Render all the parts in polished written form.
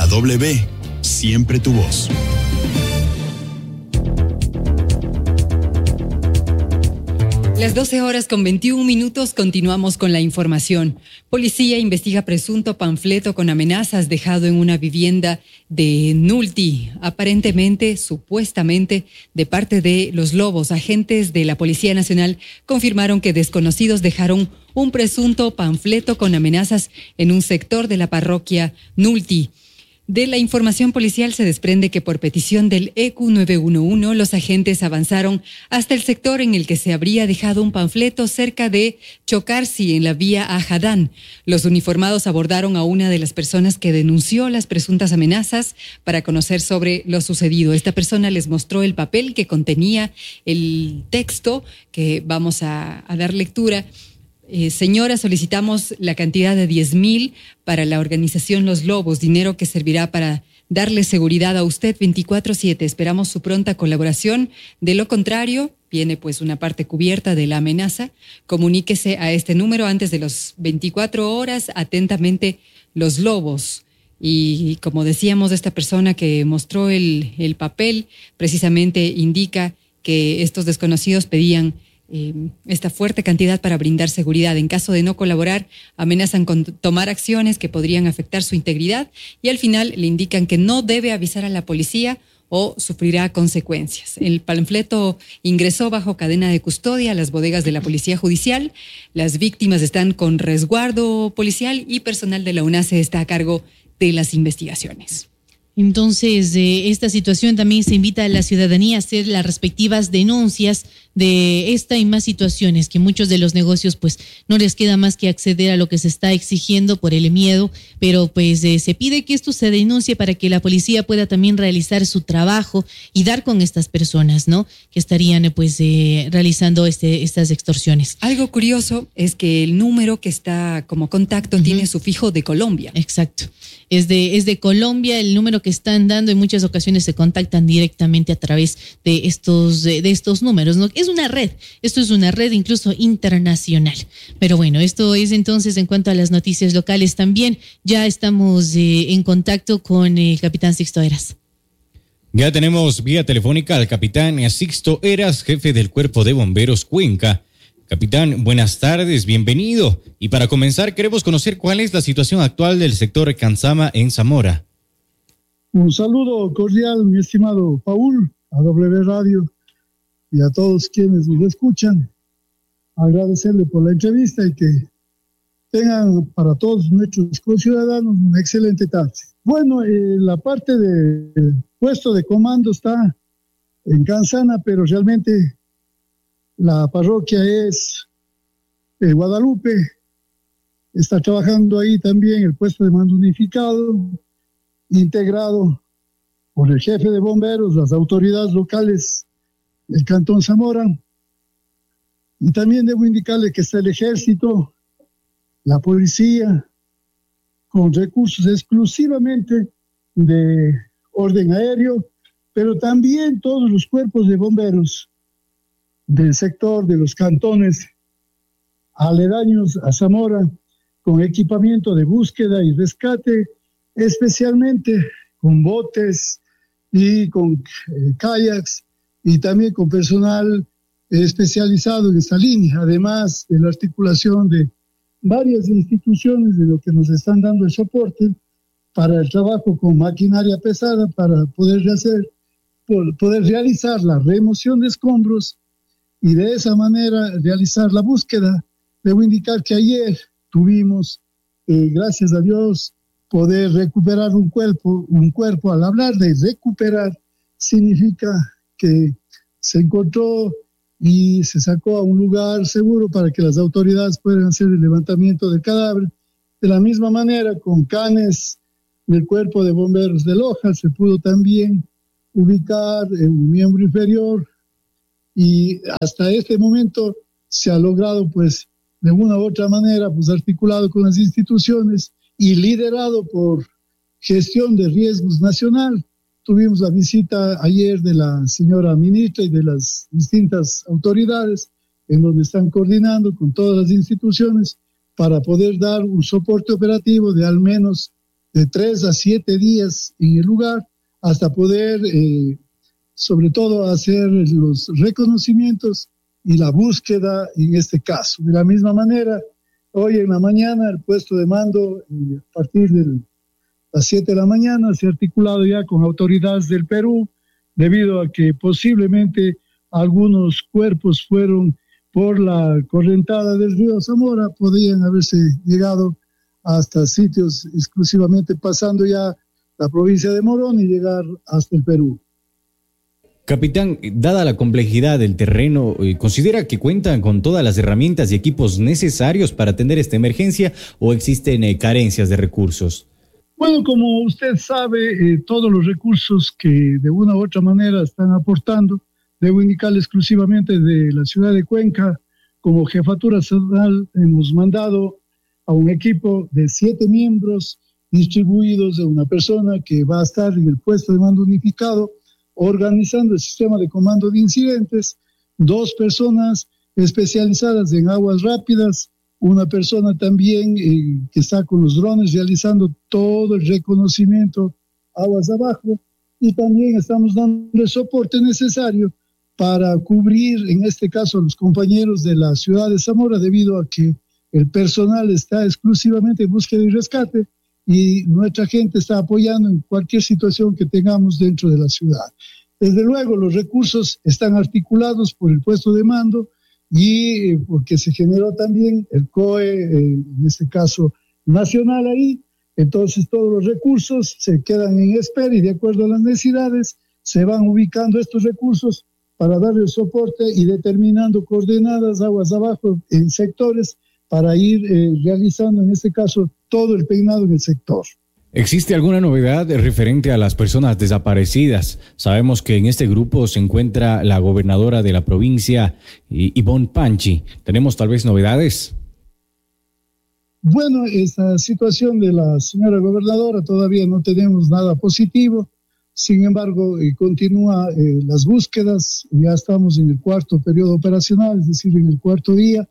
W, siempre tu voz. Las 12:21, continuamos con la información. Policía investiga presunto panfleto con amenazas dejado en una vivienda de Nulti, aparentemente, supuestamente, de parte de los Lobos. Agentes de la Policía Nacional confirmaron que desconocidos dejaron un presunto panfleto con amenazas en un sector de la parroquia Nulti. De la información policial se desprende que por petición del EQ 911, los agentes avanzaron hasta el sector en el que se habría dejado un panfleto cerca de Chocarsi, en la vía Ajadán. Los uniformados abordaron a una de las personas que denunció las presuntas amenazas para conocer sobre lo sucedido. Esta persona les mostró el papel que contenía el texto que vamos a dar lectura. Señora, solicitamos la cantidad de 10,000 para la organización Los Lobos, dinero que servirá para darle seguridad a usted 24/7. Esperamos su pronta colaboración. De lo contrario, viene pues una parte cubierta de la amenaza. Comuníquese a este número antes de las 24 horas. Atentamente, Los Lobos. Y como decíamos, esta persona que mostró el papel precisamente indica que estos desconocidos pedían esta fuerte cantidad para brindar seguridad. En caso de no colaborar, amenazan con tomar acciones que podrían afectar su integridad y al final le indican que no debe avisar a la policía o sufrirá consecuencias. El panfleto ingresó bajo cadena de custodia a las bodegas de la Policía Judicial. Las víctimas están con resguardo policial y personal de la UNACE está a cargo de las investigaciones. Entonces, de esta situación también se invita a la ciudadanía a hacer las respectivas denuncias de esta y más situaciones, que muchos de los negocios pues no les queda más que acceder a lo que se está exigiendo por el miedo, pero pues se pide que esto se denuncie para que la policía pueda también realizar su trabajo y dar con estas personas, ¿no? Que estarían pues realizando estas extorsiones. Algo curioso es que el número que está como contacto tiene sufijo de Colombia. Exacto. Es de Colombia el número que están dando. En muchas ocasiones se contactan directamente a través de estos números, ¿no? Esto es una red incluso internacional. Pero bueno, esto es entonces en cuanto a las noticias locales. También ya estamos en contacto con el capitán Sixto Eras. Ya tenemos vía telefónica al capitán Sixto Eras, jefe del Cuerpo de Bomberos Cuenca. Capitán, buenas tardes, bienvenido. Y para comenzar, queremos conocer cuál es la situación actual del sector Cansama en Zamora. Un saludo cordial, mi estimado Paul, a W Radio y a todos quienes nos escuchan. Agradecerle por la entrevista y que tengan para todos nuestros conciudadanos una excelente tarde. Bueno, la parte del puesto de comando está en Cansana, pero realmente la parroquia es Guadalupe. Está trabajando ahí también el puesto de mando unificado, integrado por el jefe de bomberos, las autoridades locales del Cantón Zamora. Y también debo indicarle que está el ejército, la policía, con recursos exclusivamente de orden aéreo, pero también todos los cuerpos de bomberos del sector de los cantones aledaños a Zamora, con equipamiento de búsqueda y rescate, especialmente con botes y con kayaks, y también con personal especializado en esta línea, además de la articulación de varias instituciones de lo que nos están dando el soporte para el trabajo con maquinaria pesada, para poder realizar la remoción de escombros y de esa manera realizar la búsqueda. Debo indicar que ayer tuvimos, gracias a Dios, poder recuperar un cuerpo. Al hablar de recuperar, significa que se encontró y se sacó a un lugar seguro para que las autoridades puedan hacer el levantamiento del cadáver. De la misma manera, con canes del Cuerpo de Bomberos de Loja, se pudo también ubicar un miembro inferior, y hasta este momento se ha logrado, pues, de una u otra manera, pues, articulado con las instituciones y liderado por Gestión de Riesgos Nacional. Tuvimos la visita ayer de la señora ministra y de las distintas autoridades, en donde están coordinando con todas las instituciones para poder dar un soporte operativo de al menos de 3 a 7 días en el lugar hasta poder, sobre todo, hacer los reconocimientos y la búsqueda en este caso. De la misma manera, hoy en la mañana el puesto de mando, a partir de las 7 de la mañana, se ha articulado ya con autoridades del Perú, debido a que posiblemente algunos cuerpos fueron por la correntada del río Zamora, podrían haberse llegado hasta sitios exclusivamente pasando ya la provincia de Morón y llegar hasta el Perú. Capitán, dada la complejidad del terreno, ¿considera que cuentan con todas las herramientas y equipos necesarios para atender esta emergencia o existen carencias de recursos? Bueno, como usted sabe, todos los recursos que de una u otra manera están aportando, debo indicarle exclusivamente de la ciudad de Cuenca, como jefatura zonal hemos mandado a un equipo de 7 miembros distribuidos de una persona que va a estar en el puesto de mando unificado, organizando el sistema de comando de incidentes, 2 personas especializadas en aguas rápidas, una persona también que está con los drones realizando todo el reconocimiento aguas abajo, y también estamos dando el soporte necesario para cubrir, en este caso, a los compañeros de la ciudad de Zamora, debido a que el personal está exclusivamente en búsqueda y rescate, y nuestra gente está apoyando en cualquier situación que tengamos dentro de la ciudad. Desde luego, los recursos están articulados por el puesto de mando y porque se generó también el COE, en este caso nacional ahí. Entonces todos los recursos se quedan en espera y de acuerdo a las necesidades se van ubicando estos recursos para darle soporte y determinando coordenadas aguas abajo en sectores para ir realizando en este caso todo el peinado en el sector. ¿Existe alguna novedad referente a las personas desaparecidas? Sabemos que en este grupo se encuentra la gobernadora de la provincia, Ivonne Panchi. ¿Tenemos tal vez novedades? Bueno, esta situación de la señora gobernadora todavía no tenemos nada positivo. Sin embargo, continúa las búsquedas. Ya estamos en el 4º periodo operacional, es decir, en el 4º día.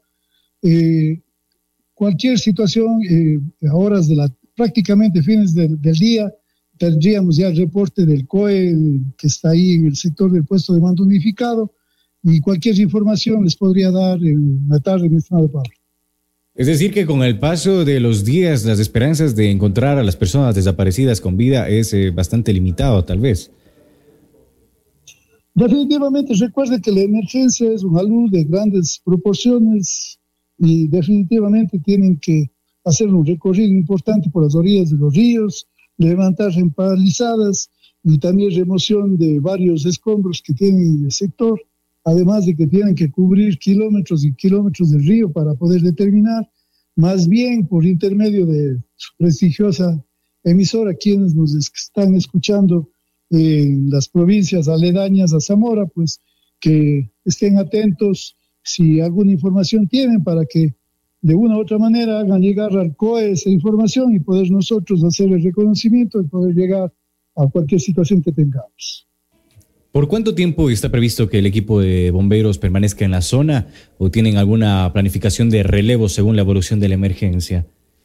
Cualquier situación a horas de prácticamente fines del día, tendríamos ya el reporte del COE que está ahí en el sector del puesto de mando unificado, y cualquier información les podría dar en la tarde, mi estimado Pablo. Es decir, que con el paso de los días, las esperanzas de encontrar a las personas desaparecidas con vida es bastante limitado, tal vez. Definitivamente, recuerde que la emergencia es una luz de grandes proporciones y definitivamente tienen que hacer un recorrido importante por las orillas de los ríos, levantar empalizadas y también remoción de varios escombros que tienen el sector, además de que tienen que cubrir kilómetros y kilómetros del río para poder determinar, más bien por intermedio de su prestigiosa emisora, quienes nos están escuchando en las provincias aledañas a Zamora, pues que estén atentos si alguna información tienen para que de una u otra manera hagan llegar al COE esa información y poder nosotros hacer el reconocimiento y poder llegar a cualquier situación que tengamos. ¿Por cuánto tiempo está previsto que el equipo de bomberos permanezca en la zona o tienen alguna planificación de relevo según la evolución de la emergencia?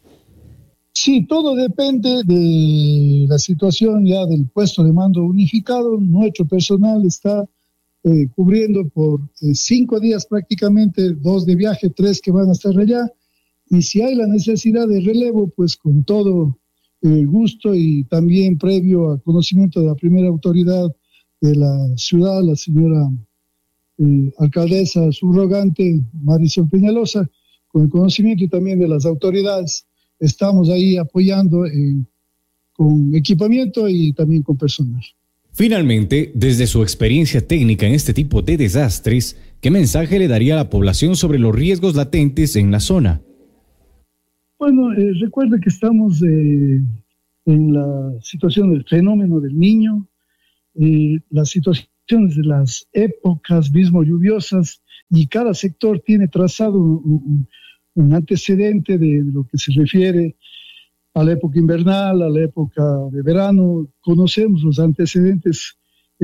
Sí, todo depende de la situación ya del puesto de mando unificado. Nuestro personal está cubriendo por 5 días prácticamente, 2 de viaje, 3 que van a estar allá. Y si hay la necesidad de relevo, pues con todo gusto y también previo a conocimiento de la primera autoridad de la ciudad, la señora alcaldesa subrogante Marisol Peñalosa, con el conocimiento y también de las autoridades, estamos ahí apoyando con equipamiento y también con personal. Finalmente, desde su experiencia técnica en este tipo de desastres, ¿qué mensaje le daría a la población sobre los riesgos latentes en la zona? Bueno, recuerde que estamos en la situación del fenómeno del Niño, las situaciones de las épocas mismo lluviosas, y cada sector tiene trazado un antecedente de lo que se refiere a la época invernal, a la época de verano. Conocemos los antecedentes,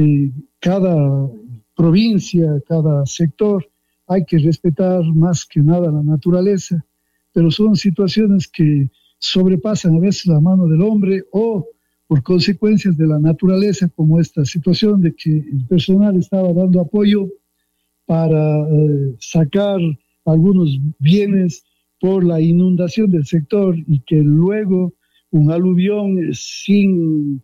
cada provincia, cada sector. Hay que respetar más que nada la naturaleza, pero son situaciones que sobrepasan a veces la mano del hombre o por consecuencias de la naturaleza, como esta situación de que el personal estaba dando apoyo para sacar algunos bienes por la inundación del sector y que luego un aluvión sin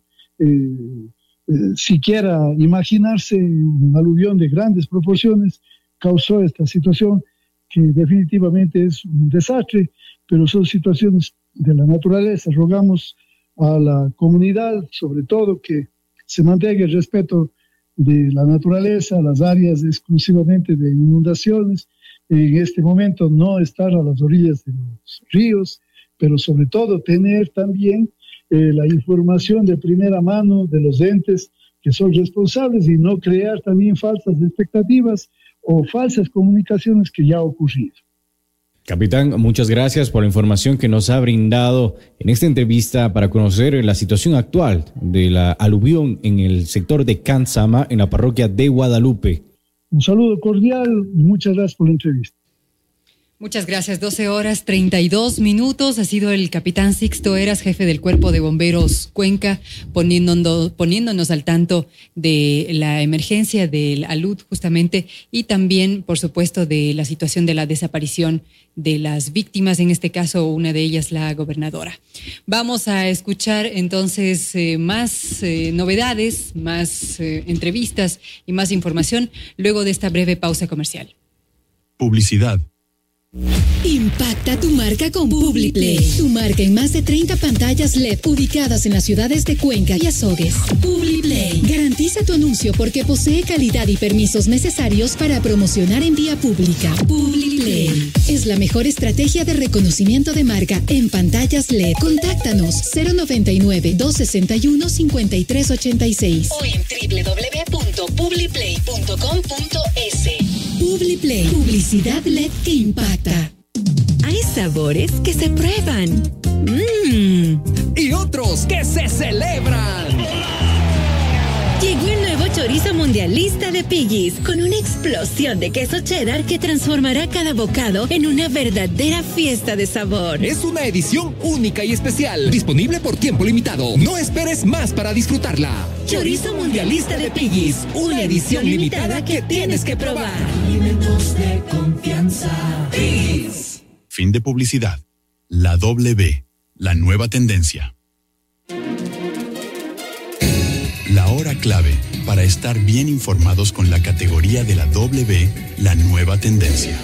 siquiera imaginarse, un aluvión de grandes proporciones, causó esta situación que definitivamente es un desastre, pero son situaciones de la naturaleza. Rogamos a la comunidad, sobre todo, que se mantenga el respeto de la naturaleza, las áreas exclusivamente de inundaciones, en este momento no estar a las orillas de los ríos, pero sobre todo tener también la información de primera mano de los entes que son responsables y no crear también falsas expectativas o falsas comunicaciones que ya ha ocurrido. Capitán, muchas gracias por la información que nos ha brindado en esta entrevista para conocer la situación actual de la aluvión en el sector de Cantzama, en la parroquia de Guadalupe. Un saludo cordial y muchas gracias por la entrevista. Muchas gracias. 12:32. Ha sido el capitán Sixto Eras, jefe del Cuerpo de Bomberos Cuenca, poniéndonos al tanto de la emergencia del alud justamente y también, por supuesto, de la situación de la desaparición de las víctimas, en este caso una de ellas la gobernadora. Vamos a escuchar entonces más novedades, más entrevistas y más información luego de esta breve pausa comercial. Publicidad. Impacta tu marca con Publiplay. Tu marca en más de 30 pantallas LED ubicadas en las ciudades de Cuenca y Azogues. Publiplay. Garantiza tu anuncio porque posee calidad y permisos necesarios para promocionar en vía pública. Publiplay es la mejor estrategia de reconocimiento de marca en pantallas LED. Contáctanos 099-261-5386 o en www.publiplay.com.es. Publiplay. Publicidad LED que impacta. Hay sabores que se prueban. Y otros que se celebran. Llegó el nuevo chorizo mundialista de Piggy's, con una explosión de queso cheddar que transformará cada bocado en una verdadera fiesta de sabor. Es una edición única y especial, disponible por tiempo limitado. No esperes más para disfrutarla. Chorizo mundialista de Piggy's, una edición limitada que tienes que probar. Alimentos de confianza. Piggy's. Fin de publicidad. La W, la nueva tendencia. La hora clave para estar bien informados con la categoría de la W, la nueva tendencia.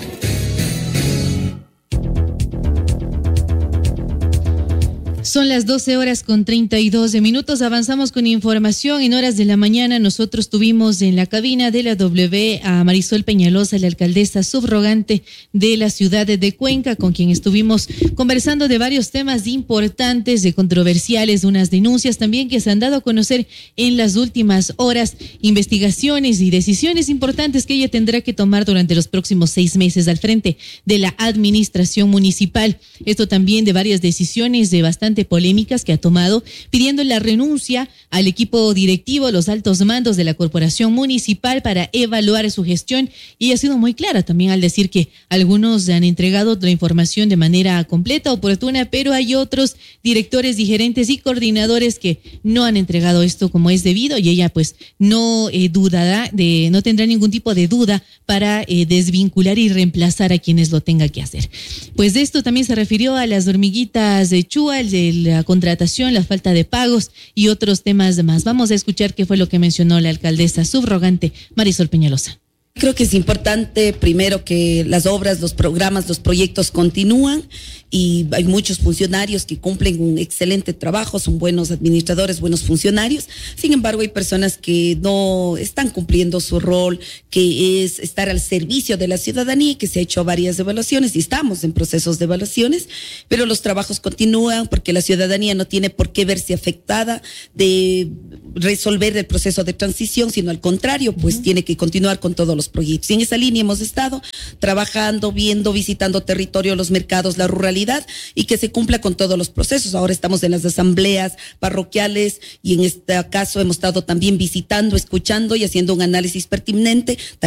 Son las 12:32. Avanzamos con información. En horas de la mañana nosotros tuvimos en la cabina de la W a Marisol Peñalosa, la alcaldesa subrogante de la ciudad de Cuenca, con quien estuvimos conversando de varios temas importantes, de controversiales, de unas denuncias también que se han dado a conocer en las últimas horas, investigaciones y decisiones importantes que ella tendrá que tomar durante los próximos 6 meses al frente de la administración municipal. Esto también de varias decisiones de bastante polémicas que ha tomado, pidiendo la renuncia al equipo directivo, los altos mandos de la corporación municipal para evaluar su gestión, y ha sido muy clara también al decir que algunos han entregado la información de manera completa, oportuna, pero hay otros directores, gerentes y coordinadores que no han entregado esto como es debido, y ella pues no tendrá ningún tipo de duda para desvincular y reemplazar a quienes lo tenga que hacer. Pues de esto también se refirió a las hormiguitas de Chua, de la contratación, la falta de pagos y otros temas más. Vamos a escuchar qué fue lo que mencionó la alcaldesa subrogante Marisol Peñalosa. Creo que es importante, primero, que las obras, los programas, los proyectos continúan, y hay muchos funcionarios que cumplen un excelente trabajo, son buenos administradores, buenos funcionarios. Sin embargo, hay personas que no están cumpliendo su rol, que es estar al servicio de la ciudadanía, que se ha hecho varias evaluaciones y estamos en procesos de evaluaciones, pero los trabajos continúan porque la ciudadanía no tiene por qué verse afectada de resolver el proceso de transición, sino al contrario, pues tiene que continuar con todos los proyectos. Y en esa línea hemos estado trabajando, viendo, visitando territorio, los mercados, la ruralidad, y que se cumpla con todos los procesos. Ahora estamos en las asambleas parroquiales y en este caso hemos estado también visitando, escuchando y haciendo un análisis pertinente.